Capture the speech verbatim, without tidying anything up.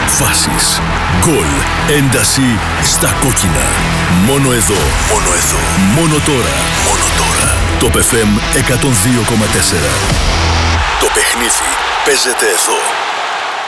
Φάσεις, γκολ, ένταση στα κόκκινα. Μόνο εδώ, μόνο εδώ, μόνο τώρα, μόνο τώρα. Το Top εφ εμ εκατόν δύο κόμμα τέσσερα. Το παιχνίδι παίζεται εδώ.